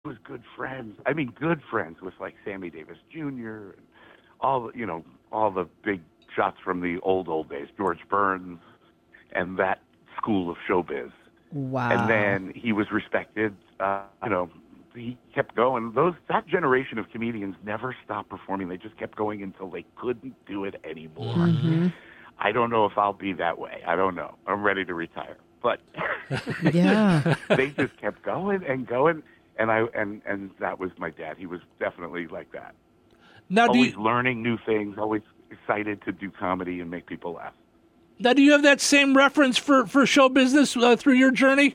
was good friends. I mean, good friends with like Sammy Davis Jr. and all the big shots from the old days, George Burns, and that school of showbiz. And Wow. then he was respected. He kept going. That generation of comedians never stopped performing. They just kept going until they couldn't do it anymore. Mm-hmm. I don't know if I'll be that way. I don't know. I'm ready to retire, but Yeah. they just kept going and going. And that was my dad. He was definitely like that. Now, Always learning new things. Always excited to do comedy and make people laugh. Now, do you have that same reference for show business through your journey?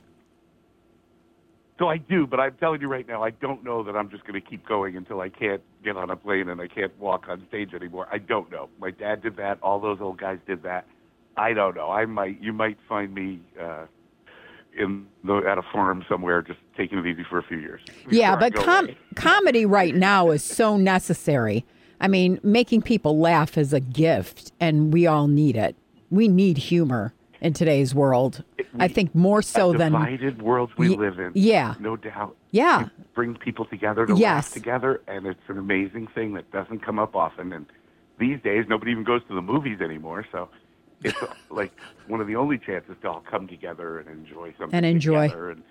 So I do, but I'm telling you right now, I don't know that I'm just going to keep going until I can't get on a plane and I can't walk on stage anymore. I don't know. My dad did that. All those old guys did that. I don't know. You might find me at a forum somewhere, just taking it easy for a few years. Yeah, but comedy right now is so necessary. I mean, making people laugh is a gift, and we all need it. We need humor in today's world. I think more so than divided world we live in. Yeah, no doubt. Yeah, it brings people together to laugh together, and it's an amazing thing that doesn't come up often. And these days, nobody even goes to the movies anymore, so it's like one of the only chances to all come together and enjoy something together. And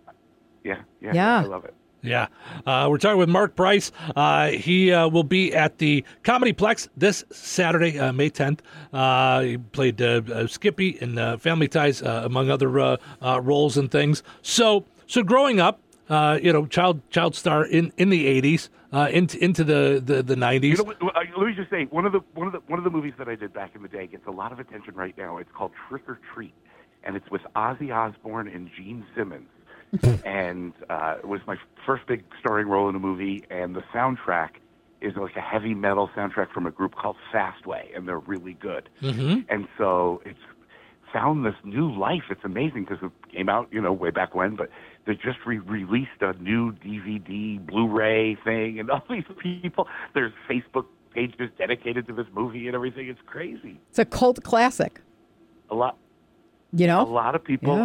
yeah, I love it. Yeah. We're talking with Mark Price. He will be at the Comedyplex this Saturday, May 10th. He played Skippy in Family Ties, among other roles and things. So growing up, child star in the 80s, into the 90s. Let me just say, one of the movies that I did back in the day gets a lot of attention right now. It's called Trick or Treat, and it's with Ozzy Osbourne and Gene Simmons. And it was my first big starring role in a movie, and the soundtrack is like a heavy metal soundtrack from a group called Fastway, and they're really good. Mm-hmm. And so it's found this new life. It's amazing because it came out, way back when, but they just released a new DVD, Blu-ray thing, and all these people, there's Facebook pages dedicated to this movie and everything. It's crazy. It's a cult classic. A lot. A lot of people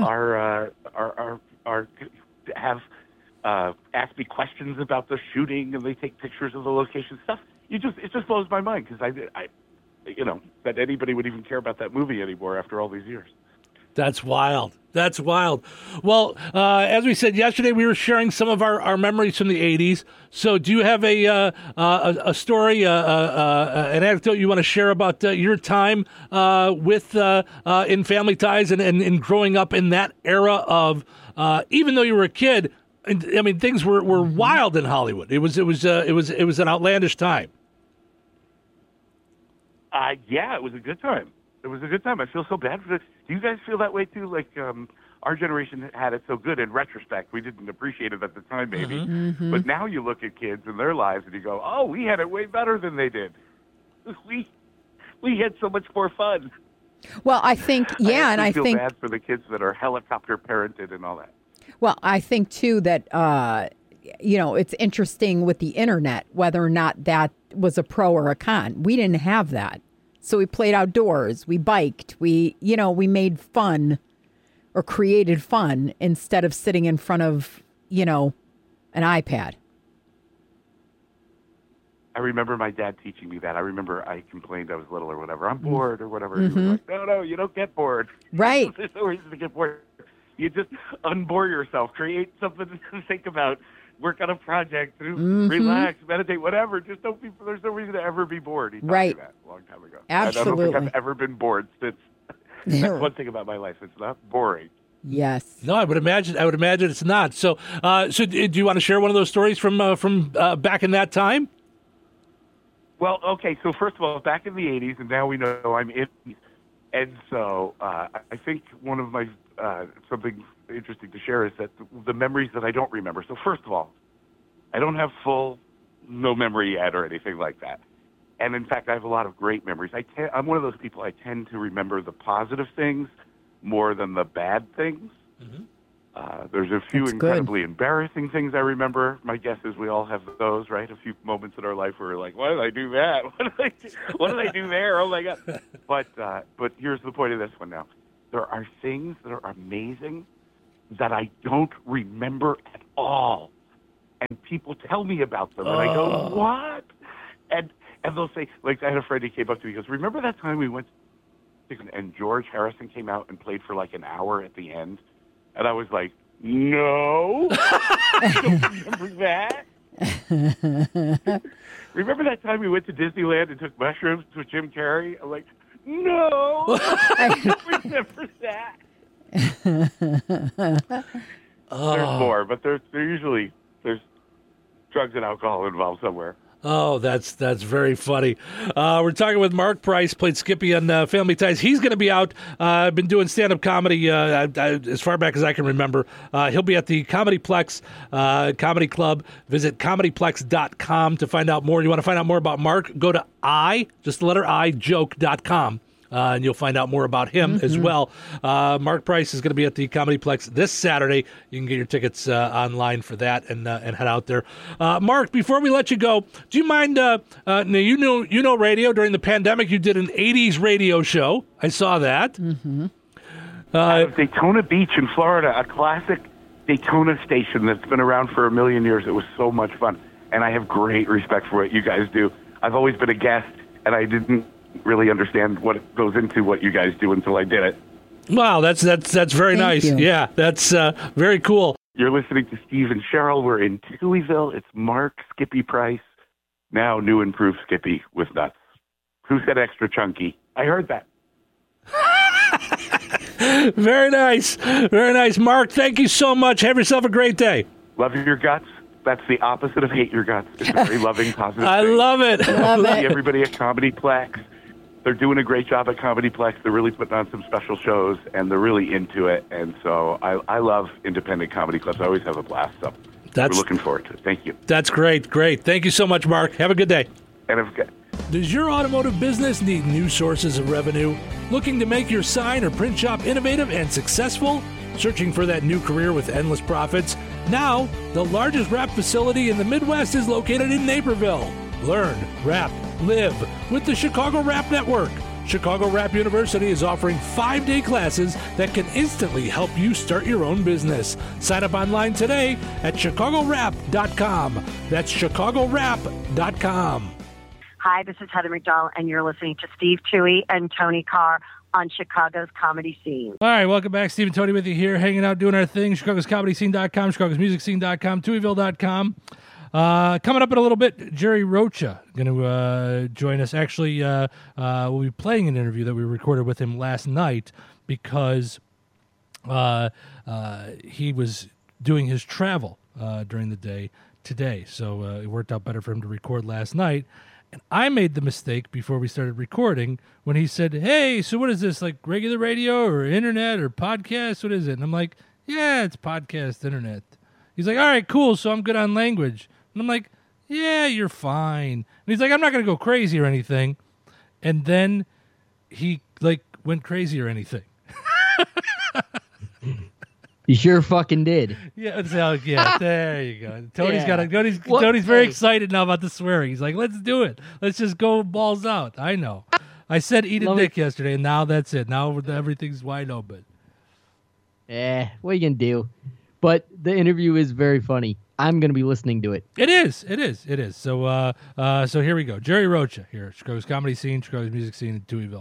have asked me questions about the shooting, and they take pictures of the location stuff. It just blows my mind because I that anybody would even care about that movie anymore after all these years. That's wild. That's wild. Well, as we said yesterday, we were sharing some of our memories from the 80s. So do you have a story, an anecdote you want to share about your time with in Family Ties and growing up in that era of, even though you were a kid, I mean, things were wild in Hollywood. It was an outlandish time. Yeah, it was a good time. It was a good time. I feel so bad for this. Do you guys feel that way too? Like our generation had it so good in retrospect. We didn't appreciate it at the time, maybe. Mm-hmm. But now you look at kids and their lives, and you go, "Oh, we had it way better than they did. We had so much more fun." Well, I think, I feel bad for the kids that are helicopter parented and all that. Well, I think too that it's interesting with the internet whether or not that was a pro or a con. We didn't have that. So we played outdoors, we biked, we made fun or created fun instead of sitting in front of, an iPad. I remember my dad teaching me that. I remember I complained I was little or whatever. I'm bored or whatever. Mm-hmm. He was like, no, you don't get bored. Right. There's no reason to get bored. You just unbore yourself, create something to think about, work on a project, relax, meditate, whatever. Just don't be. There's no reason to ever be bored. He taught me that a long time ago. Absolutely. I don't think I've ever been bored since. That's one thing about my life. It's not boring. Yes. No, I would imagine it's not. So, do you want to share one of those stories from back in that time? Well, okay. So first of all, back in the '80s, and now we know I'm in. And so I think one of my something interesting to share is that the memories that I don't remember. So first of all, I don't have no memory yet or anything like that. And in fact, I have a lot of great memories. I'm one of those people, I tend to remember the positive things more than the bad things. Mm-hmm. There's a few incredibly embarrassing things I remember. My guess is we all have those, right? A few moments in our life where we're like, why did I do that? What did I do there? Oh, my God. But here's the point of this one now. There are things that are amazing that I don't remember at all. and people tell me about them, and I go, what? And they'll say, like, I had a friend who came up to me, he goes, remember that time we went and George Harrison came out and played for like an hour at the end? And I was like, no, I don't remember that. Remember that time we went to Disneyland and took mushrooms with Jim Carrey? I'm like, no, I don't remember that. There's more, but there's drugs and alcohol involved somewhere. Oh, that's very funny. We're talking with Mark Price, played Skippy on Family Ties. He's going to be out. I've been doing stand-up comedy as far back as I can remember. He'll be at the Comedyplex Comedy Club. Visit comedyplex.com to find out more. You want to find out more about Mark? Go to just the letter I, joke.com. And you'll find out more about him as well. Mark Price is going to be at the Comedyplex this Saturday. You can get your tickets online for that and head out there. Mark, before we let you go, do you mind? Now you know radio during the pandemic. You did an '80s radio show. I saw that. Out of Daytona Beach in Florida, a classic Daytona station that's been around for a million years. It was so much fun, and I have great respect for what you guys do. I've always been a guest, and I didn't really understand what goes into what you guys do until I did it. Wow, that's very nice. You. Yeah, that's very cool. You're listening to Steve and Cheryl. We're in Tuohyville. It's Mark Skippy Price, now new improved Skippy with nuts. Who said extra chunky? I heard that. Very nice. Very nice. Mark, thank you so much. Have yourself a great day. Love your guts. That's the opposite of hate your guts. It's a very loving, positive I thing. love it. Love it. Everybody at Comedyplex. They're doing a great job at Comedyplex. They're really putting on some special shows, and they're really into it. And so I love independent comedy clubs. I always have a blast. So we're looking forward to it. Thank you. That's great. Great. Thank you so much, Mark. Have a good day. And if, Does your automotive business need new sources of revenue? Looking to make your sign or print shop innovative and successful? Searching for that new career with endless profits? Now, the largest wrap facility in the Midwest is located in Naperville. Learn, wrap, live with the Chicago Wrap Network. Chicago Wrap University is offering 5-day classes that can instantly help you start your own business. Sign up online today at chicagowrap.com. That's chicagowrap.com. Hi, this is Heather McDonald, and you're listening to Steve Toohey and Tony Carr on Chicago's Comedy Scene. All right, welcome back. Steve and Tony with you here, hanging out, doing our thing. ChicagosComedyScene.com, ChicagosMusicScene.com, Tuohyville.com. Coming up in a little bit, Jerry Rocha going to join us. Actually, we'll be playing an interview that we recorded with him last night because he was doing his travel during the day today. So it worked out better for him to record last night. And I made the mistake before we started recording when he said, hey, so what is this, like regular radio or internet or podcast? What is it? And I'm like, yeah, it's podcast, internet. He's like, all right, cool, so I'm good on language. And I'm like, yeah, you're fine. And he's like, I'm not going to go crazy or anything. And then he, like, went crazy or anything. You sure fucking did. Yeah, there you go. Tony's Yeah. Tony's very excited now about the swearing. He's like, let's do it. Let's just go balls out. I know. I said eat a dick yesterday, and now that's it. Now everything's wide open. What you can do? But the interview is very funny. I'm going to be listening to it. It is. So so here we go. Jerry Rocha here, Chicago's Comedy Scene, Chicago's Music Scene in Tuohyville.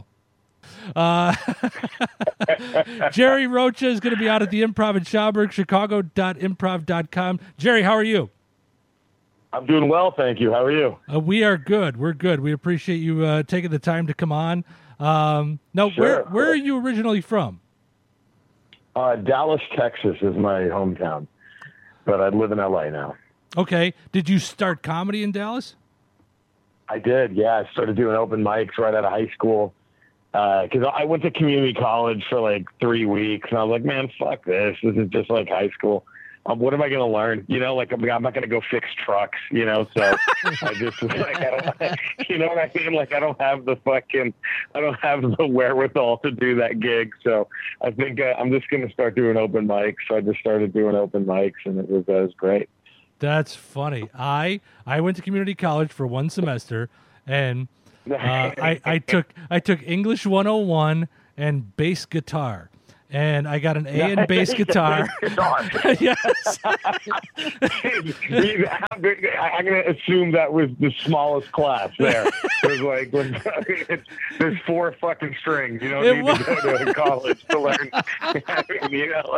Jerry Rocha is going to be out at the Improv in Schaumburg, chicago.improv.com. Jerry, how are you? I'm doing well, thank you. How are you? We are good. We're good. We appreciate you taking the time to come on. Now, Sure. where are you originally from? Dallas, Texas is my hometown, but I live in LA now. Okay. Did you start comedy in Dallas? I did, yeah. I started doing open mics right out of high school because I went to community college for like 3 weeks, and I was like, man, fuck this. This is just like high school. What am I going to learn? You know, like I'm not going to go fix trucks, you know, so I just was like, you know what I mean? Like I don't have the wherewithal to do that gig. So I think I'm just going to start doing open mics. So I just started doing open mics, and it was great. That's funny. I went to community college for 1 semester, and I took English 101 and bass guitar. and I got an A in bass guitar. Yes. I'm going to assume that was the smallest class there. There's there's 4 fucking strings. You don't need to go to college to learn. You know,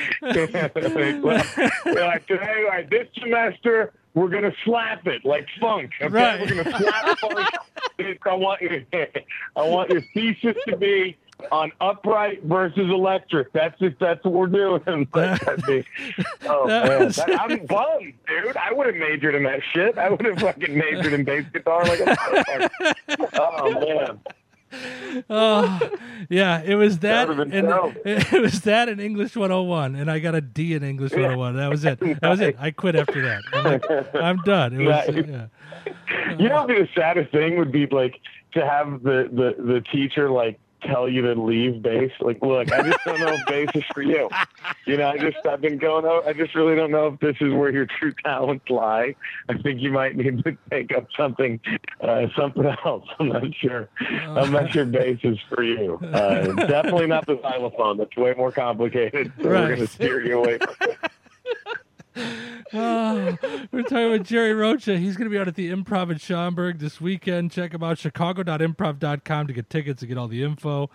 today, this semester, we're going to slap it like funk. Okay? Right. We're going to slap funk. I want your thesis to be on upright versus electric. That's what we're doing. I'm bummed, dude. I would have majored in that shit. I would have fucking majored in bass guitar like a motherfucker. Oh man. Oh, yeah, it was that, That and it was that in English 101, and I got a D in English 101. That was it. That was it. I quit after that. I'm done. It was, yeah. You know, the saddest thing would be like to have the teacher like tell you to leave bass. Like, look, I just don't know if bass is for you. You know, I've been going. I just really don't know if this is where your true talents lie. I think you might need to take up something else. I'm not sure. I'm not sure bass is for you. Definitely not the xylophone. That's way more complicated. So Right. we're going to steer you away from it. We're talking with Jerry Rocha. He's going to be out at the Improv in Schaumburg this weekend. Check him out, chicago.improv.com to get tickets and get all the info.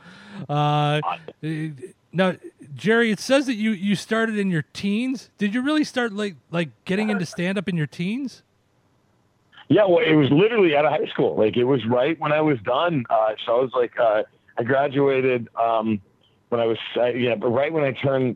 Now, Jerry, it says that you started in your teens. Did you really start like getting into stand-up in your teens? Yeah, well, it was literally out of high school. Like, it was right when I was done. So I was like, I graduated when I was, but right when I turned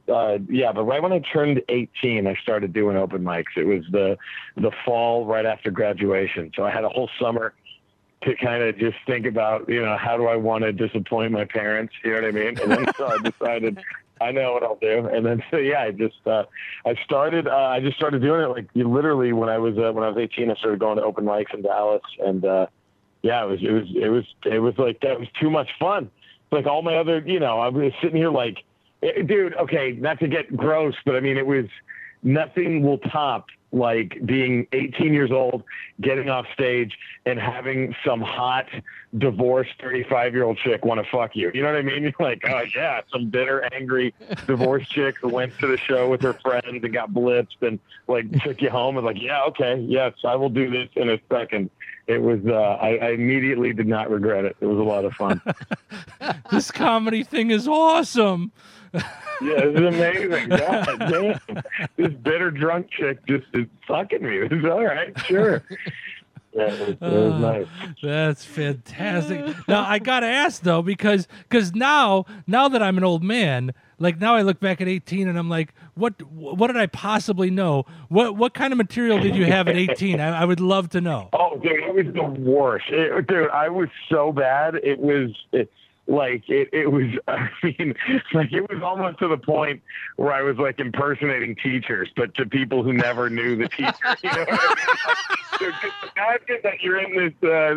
18, I started doing open mics. It was the fall right after graduation. So I had a whole summer to kind of just think about, you know, how do I want to disappoint my parents? You know what I mean? And then so I decided, I know what I'll do. And then, so yeah, I just started doing it like literally when I was 18, I started going to open mics in Dallas. And, yeah, it was like, that was too much fun. Like all my other, you know, I was sitting here like, dude, okay, not to get gross, but I mean, it was nothing will top like being 18 years old, getting off stage and having some hot divorced 35-year-old chick want to fuck you. You know what I mean? You're like, oh yeah, some bitter, angry divorced chick who went to the show with her friends and got blitzed and like took you home and like, yeah, okay, yes, I will do this in a second. It was, I immediately did not regret it. It was a lot of fun. This comedy thing is awesome. Yeah, it's amazing. God damn. This bitter drunk chick just is fucking me. It was all right, sure. Yeah, it was nice. That's fantastic. Now I gotta ask though, because now that I'm an old man, like now I look back at 18 and I'm like, what did I possibly know? What kind of material did you have at 18? I would love to know. Oh, dude, it was the worst. Dude, I was so bad. It was. It was, I mean, like it was almost to the point where I was like impersonating teachers, but to people who never knew the teacher. You know what I mean? Imagine that you're in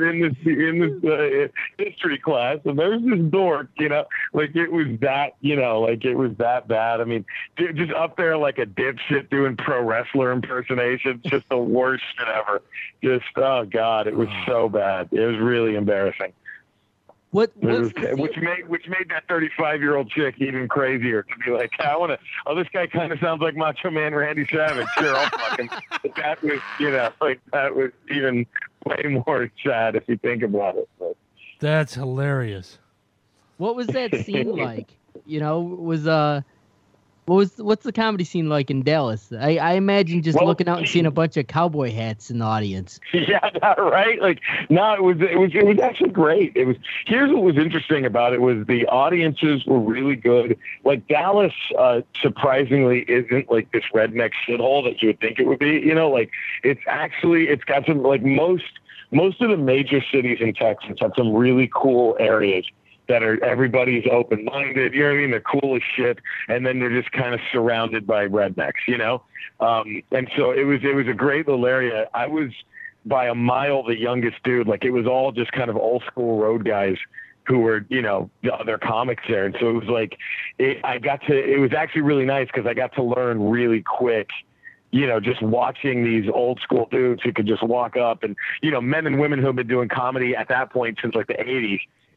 this history class, and there's this dork. You know, like it was that. You know, like it was that bad. I mean, dude, just up there like a dipshit doing pro wrestler impersonations, just the worst shit ever. Just oh god, it was so bad. It was really embarrassing. Which made that 35-year-old chick even crazier to be like, this guy kind of sounds like Macho Man Randy Savage. Sure, I'll fuck him. But that was, you know, like that was even way more sad if you think about it. But. That's hilarious. What was that scene like? You know, what's the comedy scene like in Dallas? I imagine just looking out and seeing a bunch of cowboy hats in the audience. Yeah, right. Like, no, it was actually great. Here's what was interesting about it was the audiences were really good. Like Dallas, surprisingly, isn't like this redneck shithole that you would think it would be. You know, like it's got some like most of the major cities in Texas have some really cool areas that are everybody's open-minded, you know what I mean? They're cool as shit, and then they're just kind of surrounded by rednecks, you know? And so it was a great little area. I was by a mile the youngest dude. Like it was all just kind of old school road guys who were, you know, the other comics there. And so it was like, it was actually really nice because I got to learn really quick, you know, just watching these old school dudes who could just walk up and, you know, men and women who have been doing comedy at that point since like the 80s.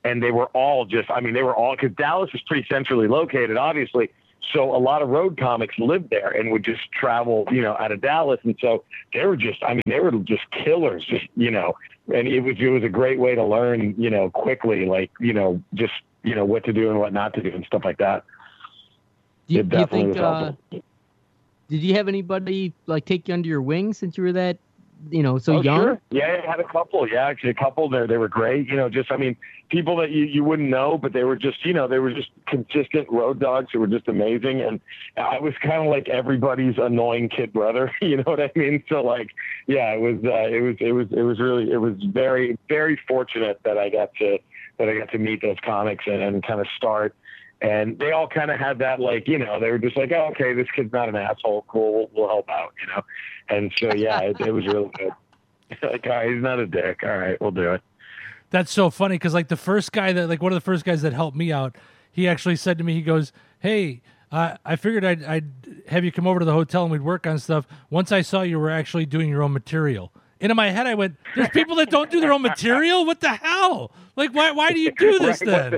and they were all because Dallas is pretty centrally located, obviously. So a lot of road comics lived there and would just travel, out of Dallas. And so they were just killers, and it was a great way to learn, quickly, like, what to do and what not to do and stuff like that. Do you think, did you have anybody like take you under your wing since you were that, young? Sure. Yeah, I had a couple. Yeah, actually a couple. They were great. People that you wouldn't know, but they were just consistent road dogs who were just amazing. And I was kind of like everybody's annoying kid brother. You know what I mean? So like, yeah, it was very, very fortunate that I got to meet those comics and kind of start. And they all kind of had that, like, they were just like, oh, okay, this kid's not an asshole. Cool. We'll help out, And so, yeah, it was really good. Like, all right, he's not a dick. All right, we'll do it. That's so funny because, like, one of the first guys that helped me out, he actually said to me, he goes, hey, I figured I'd have you come over to the hotel and we'd work on stuff. Once I saw you were actually doing your own material. And in my head, I went, there's people that don't do their own material? What the hell? Like, why do you do this then?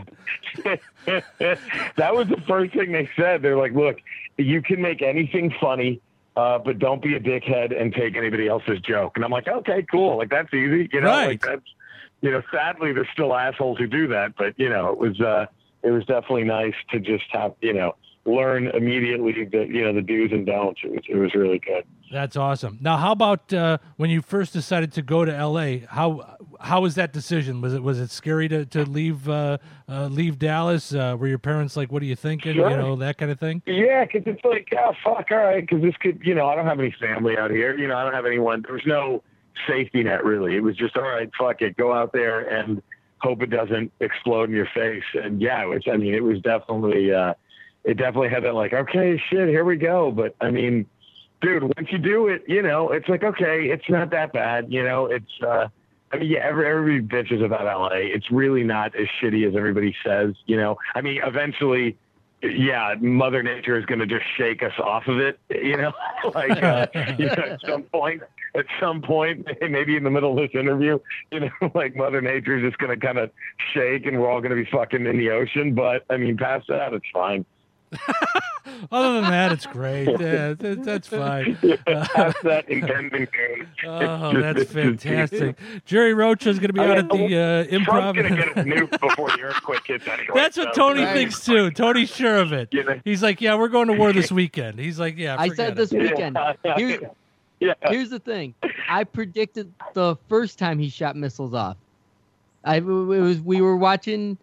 That was the first thing they said. They're like, look, you can make anything funny, but don't be a dickhead and take anybody else's joke. And I'm like, okay, cool. Like, that's easy. Right. Like that's, sadly, there's still assholes who do that. But, it was definitely nice to just have, learn immediately the do's and don'ts. It was really good. That's awesome. Now, how about when you first decided to go to LA? How was that decision? Was it scary to leave Dallas? Were your parents like, "What are you thinking?" Sure. That kind of thing. Yeah, because it's like, oh fuck, all right, because this could, I don't have any family out here. I don't have anyone. There was no safety net really. It was just, all right, fuck it, go out there and hope it doesn't explode in your face. And yeah, it was definitely. It definitely had that, like, okay, shit, here we go. But I mean, dude, once you do it, it's like, okay, it's not that bad. It's, everybody bitches about LA. It's really not as shitty as everybody says, eventually, yeah, Mother Nature is going to just shake us off of it, like, at some point, maybe in the middle of this interview, like Mother Nature is just going to kind of shake and we're all going to be fucking in the ocean. But I mean, past that, it's fine. Other than that, it's great. Yeah, that's fine. Past that impending game. Oh, that's fantastic. Jerry Rocha is going to be out at the Improv. Trump's going to get his nuke before the earthquake hits anyway. That's what Tony thinks too. Tony's sure of it. He's like, yeah, we're going to war this weekend. He's like, yeah, I said this weekend. Here's the thing. I predicted the first time he shot missiles off. We were watching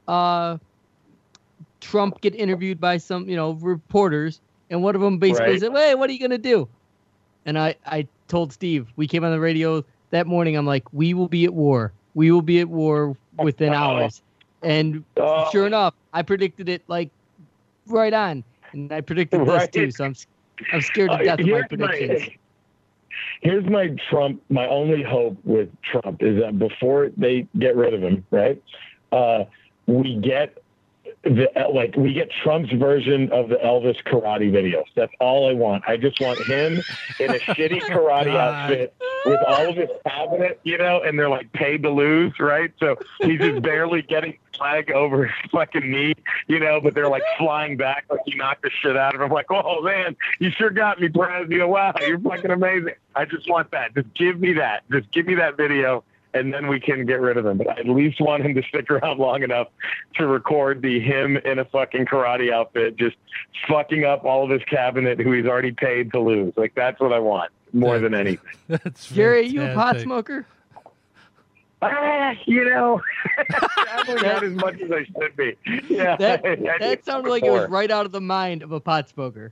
Trump get interviewed by some, reporters, and one of them basically said, "Hey, what are you gonna do?" And I told Steve, we came on the radio that morning. I'm like, "We will be at war. We will be at war within hours." And sure enough, I predicted it like right on, and I predicted this too. So I'm scared to death of my predictions. Here's my only hope with Trump is that before they get rid of him, right? We get Trump's version of the Elvis karate videos. That's all I want. I just want him in a shitty karate outfit with all of his cabinet, and they're like paid to lose, right? So he's just barely getting the flag over his fucking knee, but they're like flying back like he knocked the shit out of him. I'm like, oh man, you sure got me, Brad. Wow, you're fucking amazing. I just want that. Just give me that. Just give me that video. And then we can get rid of him. But I at least want him to stick around long enough to record him in a fucking karate outfit, just fucking up all of his cabinet who he's already paid to lose. Like, that's what I want more than anything. That's Jerry, are you a pot smoker? Probably not as much as I should be. Yeah, that sounded like it was right out of the mind of a pot smoker.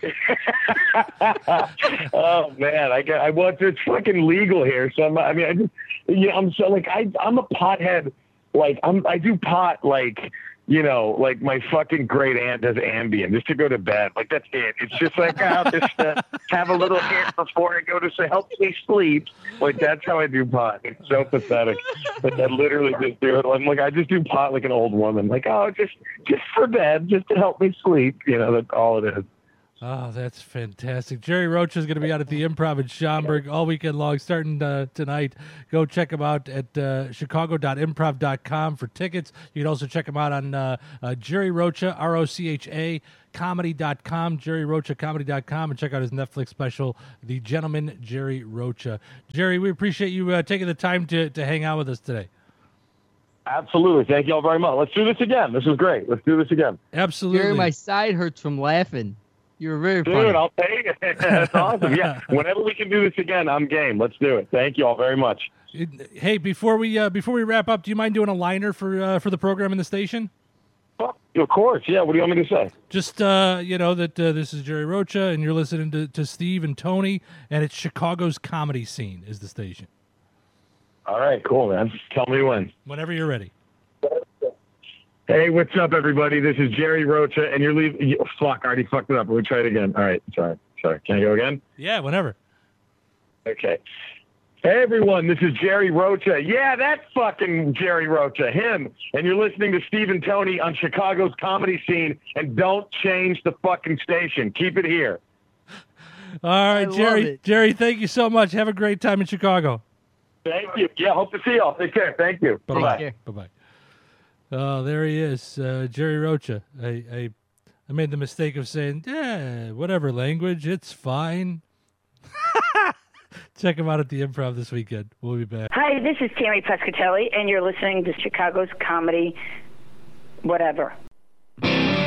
Oh man, it's fucking legal here. So I'm a pothead. Like I do pot like like my fucking great aunt does Ambien just to go to bed. Like that's it. It's just like I'll just have a little hit before I go to help me sleep. Like that's how I do pot. It's so pathetic. But I literally just do it. I'm like I just do pot like an old woman. Like just for bed, just to help me sleep. That's all it is. Oh, that's fantastic. Jerry Rocha is going to be out at the Improv in Schaumburg all weekend long, starting tonight. Go check him out at chicago.improv.com for tickets. You can also check him out on Jerry Rocha, ROCHA, comedy.com, jerryrochacomedy.com, and check out his Netflix special, The Gentleman Jerry Rocha. Jerry, we appreciate you taking the time to hang out with us today. Absolutely. Thank you all very much. Let's do this again. This was great. Let's do this again. Absolutely. Jerry, my side hurts from laughing. You were very funny. Dude, I'll take it. That's awesome. Yeah. Whenever we can do this again, I'm game. Let's do it. Thank you all very much. Hey, before we wrap up, do you mind doing a liner for the program in the station? Oh, of course. Yeah. What do you want me to say? Just that this is Jerry Rocha, and you're listening to Steve and Tony, and it's Chicago's Comedy Scene is the station. All right. Cool, man. Tell me when. Whenever you're ready. Hey, what's up, everybody? This is Jerry Rocha, and you're leaving. Fuck, I already fucked it up. We'll try it again. All right, sorry. Can I go again? Yeah, whenever. Okay. Hey, everyone, this is Jerry Rocha. Yeah, that's fucking Jerry Rocha, him. And you're listening to Steve and Tony on Chicago's Comedy Scene, and don't change the fucking station. Keep it here. All right, Jerry. Jerry, thank you so much. Have a great time in Chicago. Thank you. Yeah, hope to see y'all. Take care. Thank you. Bye-bye. Bye-bye. Oh, there he is, Jerry Rocha. I made the mistake of saying, whatever language, it's fine. Check him out at the Improv this weekend. We'll be back. Hi, this is Tammy Pescatelli, and you're listening to Chicago's Comedy whatever.